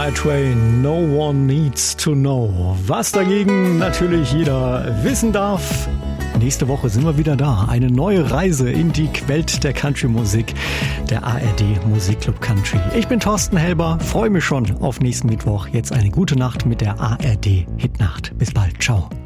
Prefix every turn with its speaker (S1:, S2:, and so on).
S1: Shania Twain, No One Needs to Know. Was dagegen natürlich jeder wissen darf. Nächste Woche sind wir wieder da. Eine neue Reise in die Welt der Country-Musik, der ARD Musikclub Country. Ich bin Thorsten Helber, freue mich schon auf nächsten Mittwoch. Jetzt eine gute Nacht mit der ARD Hitnacht. Bis bald, ciao.